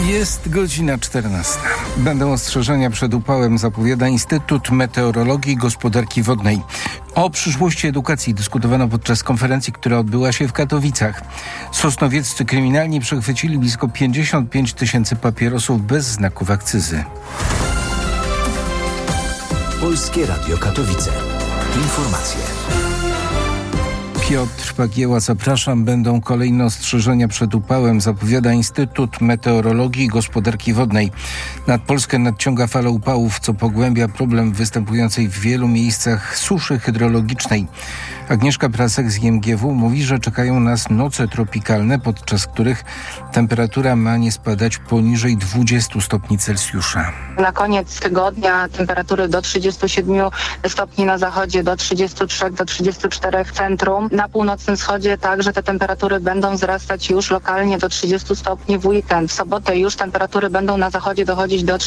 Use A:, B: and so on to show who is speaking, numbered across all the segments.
A: Jest godzina 14. Będą ostrzeżenia przed upałem, zapowiada Instytut Meteorologii i Gospodarki Wodnej. O przyszłości edukacji dyskutowano podczas konferencji, która odbyła się w Katowicach. Sosnowieccy kryminalni przechwycili blisko 55 000 papierosów bez znaków akcyzy.
B: Polskie Radio Katowice. Informacje.
A: Piotr Pagieła, zapraszam. Będą kolejne ostrzeżenia przed upałem, zapowiada Instytut Meteorologii i Gospodarki Wodnej. Nad Polskę nadciąga fala upałów, co pogłębia problem występującej w wielu miejscach suszy hydrologicznej. Agnieszka Prasek z IMGW mówi, że czekają nas noce tropikalne, podczas których temperatura ma nie spadać poniżej 20 stopni Celsjusza.
C: Na koniec tygodnia temperatury do 37 stopni na zachodzie, do 33, do 34 w centrum. Na północnym wschodzie także te temperatury będą wzrastać już lokalnie do 30 stopni w weekend. W sobotę już temperatury będą na zachodzie dochodzić do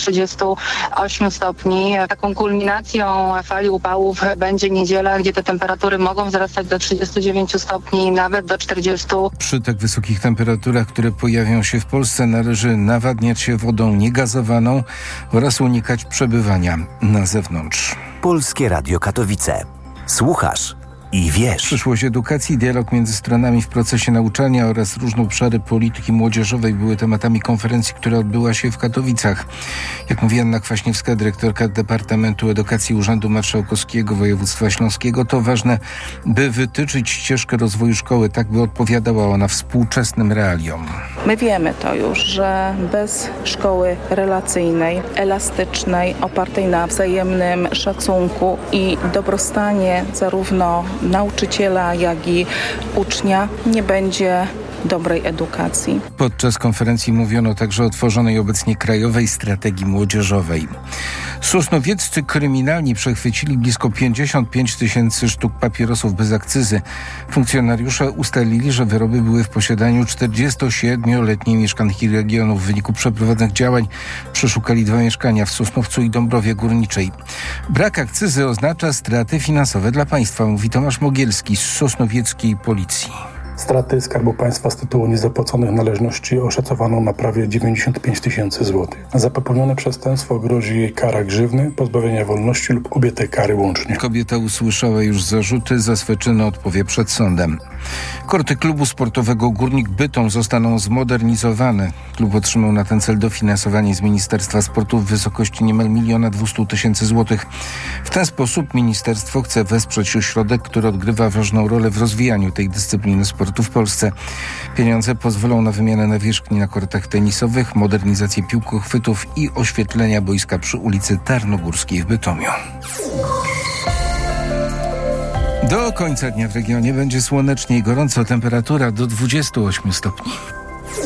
C: 38 stopni. Taką kulminacją fali upałów będzie niedziela, gdzie te temperatury mogą wzrastać do 39 stopni, nawet do 40.
A: Przy tak wysokich temperaturach, które pojawią się w Polsce, należy nawadniać się wodą niegazowaną oraz unikać przebywania na zewnątrz.
B: Polskie Radio Katowice. Słuchasz i wiesz.
A: Przyszłość edukacji, dialog między stronami w procesie nauczania oraz różne obszary polityki młodzieżowej były tematami konferencji, która odbyła się w Katowicach. Jak mówi Anna Kwaśniewska, dyrektorka Departamentu Edukacji Urzędu Marszałkowskiego Województwa Śląskiego, to ważne, by wytyczyć ścieżkę rozwoju szkoły, tak by odpowiadała ona współczesnym realiom.
D: My wiemy to już, że bez szkoły relacyjnej, elastycznej, opartej na wzajemnym szacunku i dobrostanie zarówno nauczyciela, jak i ucznia nie będzie dobrej edukacji.
A: Podczas konferencji mówiono także o tworzonej obecnie Krajowej Strategii Młodzieżowej. Sosnowieccy kryminalni przechwycili blisko 55 000 sztuk papierosów bez akcyzy. Funkcjonariusze ustalili, że wyroby były w posiadaniu 47-letniej mieszkanki regionu. W wyniku przeprowadzonych działań przeszukali 2 mieszkania w Sosnowcu i Dąbrowie Górniczej. Brak akcyzy oznacza straty finansowe dla państwa, mówi Tomasz Mogielski z sosnowieckiej policji.
E: Straty Skarbu Państwa z tytułu niezapłaconych należności oszacowano na prawie 95 000 złotych. Za popełnione przestępstwo grozi kara grzywny, pozbawienia wolności lub obie te kary łącznie.
A: Kobieta usłyszała już zarzuty, za swe czyny odpowie przed sądem. Korty klubu sportowego Górnik Bytom zostaną zmodernizowane. Klub otrzymał na ten cel dofinansowanie z Ministerstwa Sportu w wysokości niemal 1 200 000 złotych. W ten sposób ministerstwo chce wesprzeć ośrodek, który odgrywa ważną rolę w rozwijaniu tej dyscypliny sportu w Polsce. Pieniądze pozwolą na wymianę nawierzchni na kortach tenisowych, modernizację piłkochwytów i oświetlenia boiska przy ulicy Tarnogórskiej w Bytomiu. Do końca dnia w regionie będzie słonecznie i gorąco, temperatura do 28 stopni.